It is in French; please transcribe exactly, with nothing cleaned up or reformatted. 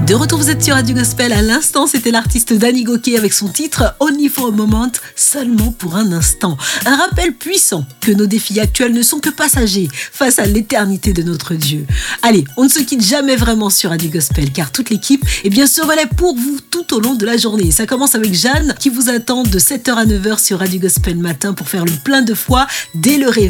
De retour, vous êtes sur Radio Gospel. À l'instant, c'était l'artiste Danny Gokey avec son titre Only for a Moment, seulement pour un instant. Un rappel puissant que nos défis actuels ne sont que passagers face à l'éternité de notre Dieu. Allez, on ne se quitte jamais vraiment sur Radio Gospel car toute l'équipe eh bien, se relaie pour vous tout au long de la journée. Ça commence avec Jeanne qui vous attend de sept heures à neuf heures sur Radio Gospel matin pour faire le plein de foi dès le réveil.